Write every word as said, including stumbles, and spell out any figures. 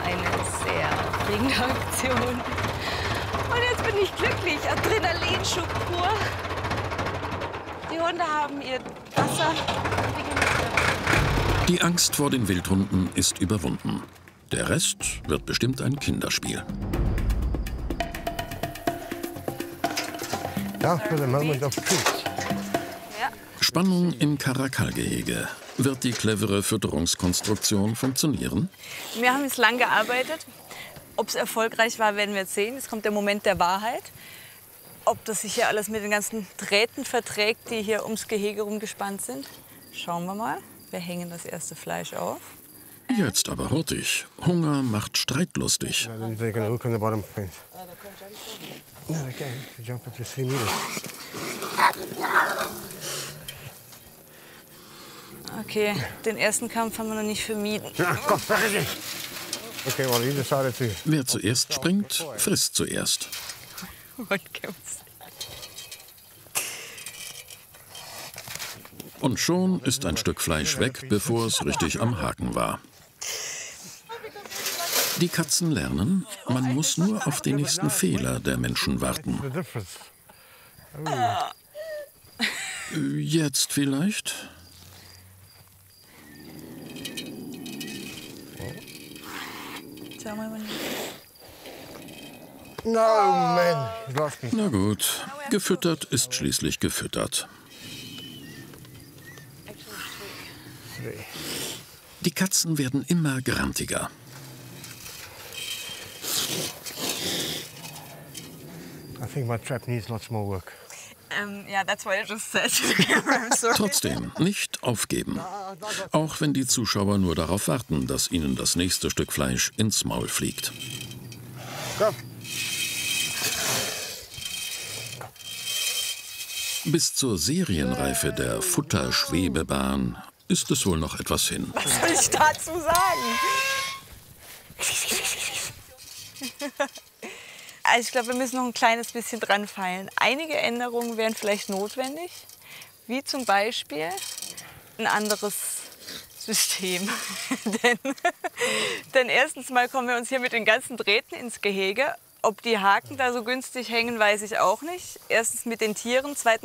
eine sehr aufregende Aktion. Und jetzt bin ich glücklich, Adrenalinschub pur. Die Hunde haben ihr Wasser. Die Angst vor den Wildhunden ist überwunden. Der Rest wird bestimmt ein Kinderspiel. Ja, for the moment of truth. Spannung im Karakal-Gehege. Wird die clevere Fütterungskonstruktion funktionieren? Wir haben jetzt lang gearbeitet. Ob es erfolgreich war, werden wir jetzt sehen. Es kommt der Moment der Wahrheit. Ob das sich hier alles mit den ganzen Drähten verträgt, die hier ums Gehege rumgespannt sind. Schauen wir mal. Wir hängen das erste Fleisch auf. Jetzt aber hurtig. Hunger macht streitlustig. Okay, den ersten Kampf haben wir noch nicht vermieden. Wer zuerst springt, frisst zuerst. Und schon ist ein Stück Fleisch weg, bevor es richtig am Haken war. Die Katzen lernen, man muss nur auf den nächsten Fehler der Menschen warten. Jetzt vielleicht? Na gut, gefüttert ist schließlich gefüttert. Die Katzen werden immer grantiger. Trotzdem, nicht aufgeben. Auch wenn die Zuschauer nur darauf warten, dass ihnen das nächste Stück Fleisch ins Maul fliegt. Bis zur Serienreife der Futterschwebebahn ist es wohl noch etwas hin. Was soll ich dazu sagen? Also ich glaube, wir müssen noch ein kleines bisschen dran feilen. Einige Änderungen wären vielleicht notwendig, wie zum Beispiel ein anderes System. denn, denn erstens mal kommen wir uns hier mit den ganzen Drähten ins Gehege. Ob die Haken da so günstig hängen, weiß ich auch nicht. Erstens mit den Tieren, zweitens